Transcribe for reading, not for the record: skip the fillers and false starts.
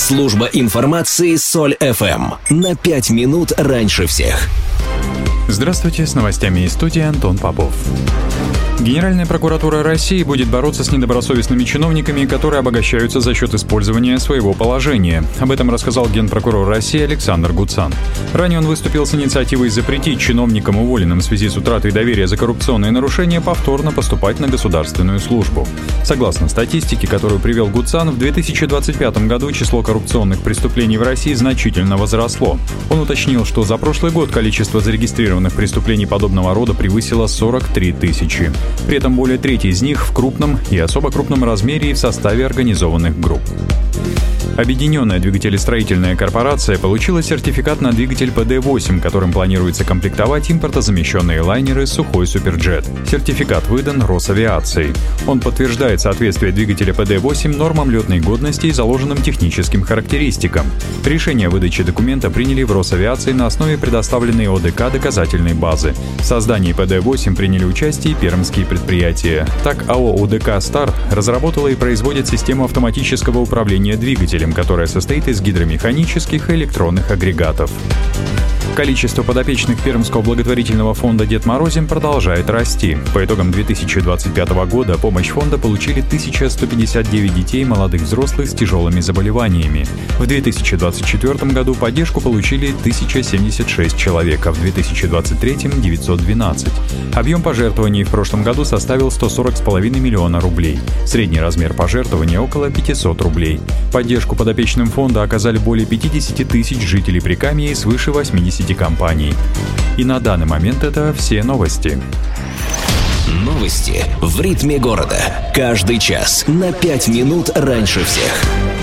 Служба информации Соль ФМ. На 5 минут раньше всех. Здравствуйте, с новостями из студии Антон Попов. Генеральная прокуратура России будет бороться с недобросовестными чиновниками, которые обогащаются за счет использования своего положения. Об этом рассказал генпрокурор России Александр Гуцан. Ранее он выступил с инициативой запретить чиновникам, уволенным в связи с утратой доверия за коррупционные нарушения, повторно поступать на государственную службу. Согласно статистике, которую привел Гуцан, в 2025 году число коррупционных преступлений в России значительно возросло. Он уточнил, что за прошлый год количество зарегистрированных преступлений подобного рода превысило 43 тысячи. При этом более трети из них в крупном и особо крупном размере и в составе организованных групп. Объединенная двигателестроительная корпорация получила сертификат на двигатель ПД-8, которым планируется комплектовать импортозамещенные лайнеры «Сухой Суперджет». Сертификат выдан Росавиацией. Он подтверждает соответствие двигателя ПД-8 нормам летной годности и заложенным техническим характеристикам. Решение о выдаче документа приняли в Росавиации на основе предоставленной ОДК доказательной базы. В создании ПД-8 приняли участие пермские предприятия. Так, АО УДК «Стар» разработала и производит систему автоматического управления двигателем, которая состоит из гидромеханических и электронных агрегатов. Количество подопечных Пермского благотворительного фонда «Дед Морозим» продолжает расти. По итогам 2025 года помощь фонда получили 1159 детей и молодых взрослых с тяжелыми заболеваниями. В 2024 году поддержку получили 1076 человек, а в 2023 – 912. Объем пожертвований в прошлом году составил 140,5 миллиона рублей. Средний размер пожертвования – около 500 рублей. Поддержку подопечным фонда оказали более 50 тысяч жителей Прикамья и свыше 80 компаний. И на данный момент это все новости. Новости в ритме города. Каждый час на 5 минут раньше всех.